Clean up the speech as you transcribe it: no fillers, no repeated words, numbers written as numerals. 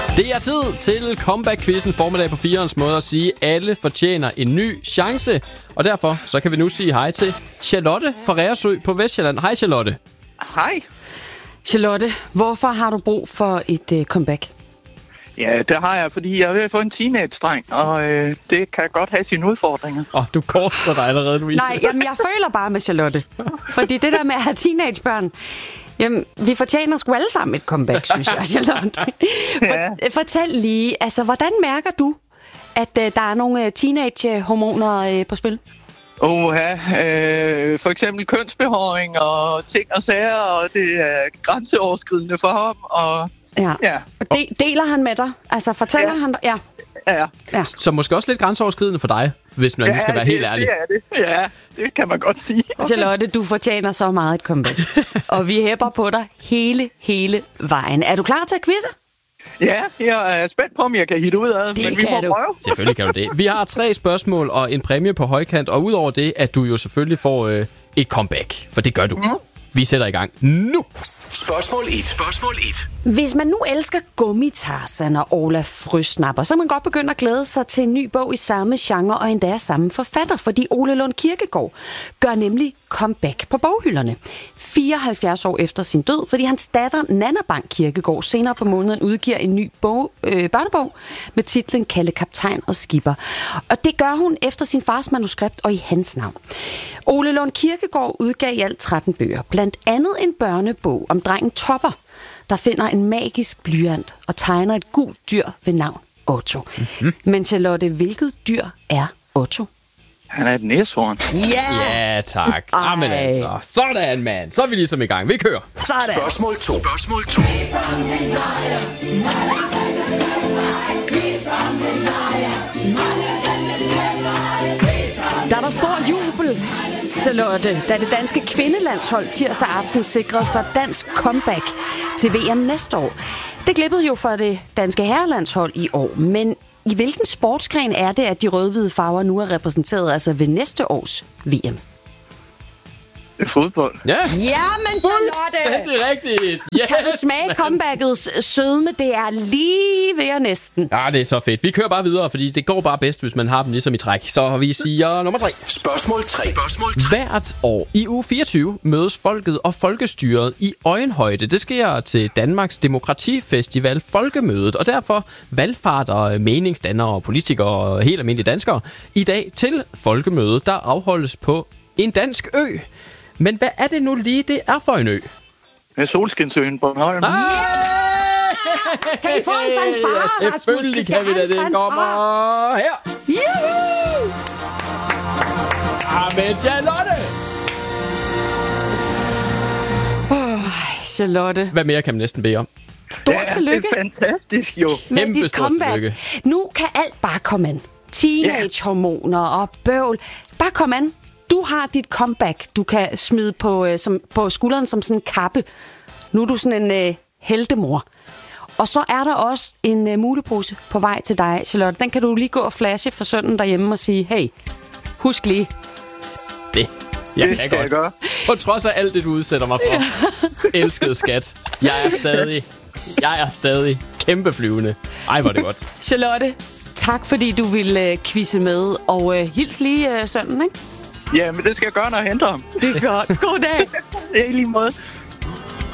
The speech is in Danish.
Det er tid til comeback-quizzen, formiddag på 4'erens måde at sige, at alle fortjener en ny chance. Og derfor så kan vi nu sige hej til Charlotte fra Reersø på Vestsjælland. Hej Charlotte. Hej. Charlotte, hvorfor har du brug for et comeback? Ja, det har jeg, fordi jeg er ved at få en teenage-dreng, og det kan godt have sine udfordringer. Du korter dig allerede, Louise. Nej, jamen jeg føler bare med Charlotte. Fordi det der med at have teenagebørn, jamen, vi fortjener sgu alle sammen et comeback, synes jeg, Charlotte. Fortæl lige, altså, hvordan mærker du, at der er nogle teenage-hormoner på spil? For eksempel kønsbehåring og ting og sager, og det er grænseoverskridende for ham, og ja. Og deler han med dig? Altså, fortæller han dig? Ja. Så måske også lidt grænseoverskridende for dig, hvis man lige skal være helt ærlig. Det er det. Ja, det kan man godt sige. Charlotte, du fortjener så meget et comeback. Og vi hæpper på dig hele vejen. Er du klar til at quizze? Ja, jeg er spændt på, om jeg kan hitte ud af det. Men vi må prøve. Selvfølgelig kan du det. Vi har 3 spørgsmål og en præmie på højkant, og udover det, at du jo selvfølgelig får et comeback. For det gør du. Vi sætter i gang nu. Spørgsmål 1. Hvis man nu elsker Gummi-Tarzan og Olaf Frøsnapper, så kan man godt begynde at glæde sig til en ny bog i samme genre og endda samme forfatter, fordi Ole Lund Kirkegaard gør nemlig comeback på boghylderne. 74 år efter sin død, fordi hans datter Nanna Bang Kirkegaard senere på måneden udgiver en ny børnebog med titlen Kalle Kaptajn og Skipper. Og det gør hun efter sin fars manuskript og i hans navn. Ole Lund Kirkegaard udgav i alt 13 bøger, blandt andet en børnebog om drengen Topper, der finder en magisk blyant og tegner et gult dyr ved navn Otto. Men Charlotte, hvilket dyr er Otto? Han er et næshorn. Ja, tak. Jamen altså, sådan mand. Så er vi ligesom i gang. Vi kører. Sådan. Spørgsmål 2. Der er der stor jubel, Charlotte, da det danske kvindelandshold tirsdag aften sikrede sig dansk comeback til VM næste år. Det glippede jo for det danske herrelandshold i år, men i hvilken sportsgren er det, at de rød-hvide farver nu er repræsenteret, altså ved næste års VM? Fodbold. Ja, men Charlotte! det er rigtigt. Yes, kan du smage comebackets sødme? Det er lige ved at næsten. Ja, det er så fedt. Vi kører bare videre, fordi det går bare bedst, hvis man har dem ligesom i træk. Så vi siger nummer 3. Spørgsmål 3. Hvert år i uge 24 mødes folket og folkestyret i øjenhøjde. Det sker til Danmarks Demokratifestival Folkemødet, og derfor valgfarter, meningsdannere, politikere og helt almindelige danskere i dag til Folkemødet, der afholdes på en dansk ø. Men hvad er det nu lige, det er for en ø? Med Solskinsøen Bornholm. Kan vi få en fanfare, Rasmus? Selvfølgelig kan vi da. Det kommer her. Amen, Charlotte! Charlotte. Hvad mere kan man næsten bede om? Stort tillykke. Det er fantastisk jo. Med Kæmpe dit stort comeback. tillykke. Nu kan alt bare komme an. Teenage-hormoner og bøvl. Bare kom an. Du har dit comeback, du kan smide på skulderen som sådan en kappe. Nu er du sådan en heltemor. Og så er der også en mulepose på vej til dig, Charlotte. Den kan du lige gå og flashe for sønnen derhjemme og sige, hey, husk lige. Det skal jeg gøre. På trods af alt det, du udsætter mig for. Elskede skat. Jeg er stadig kæmpeflyvende. Ej, hvor er det godt. Charlotte, tak fordi du ville quizze med. Og hils lige sønnen, ikke? Ja, men det skal jeg gøre, når jeg henter ham. Det er godt. God dag. Det er i lige måde.